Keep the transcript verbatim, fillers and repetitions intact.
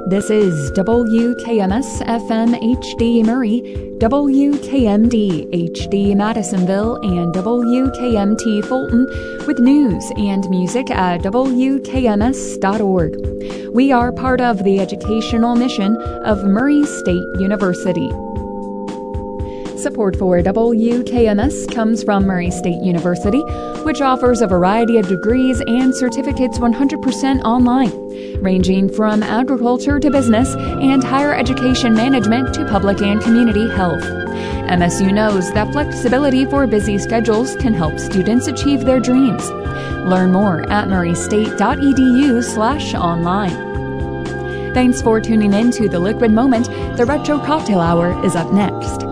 This is W K M S F M H D Murray, W K M D H D Madisonville, and W K M T Fulton with news and music at W K M S dot org. We are part of the educational mission of Murray State University. Support for W K M S comes from Murray State University, which offers a variety of degrees and certificates one hundred percent online, ranging from agriculture to business and higher education management to public and community health. M S U knows that flexibility for busy schedules can help students achieve their dreams. Learn more at murraystate.edu slash online. Thanks for tuning in to The Liquid Moment. The Retro Cocktail Hour is up next.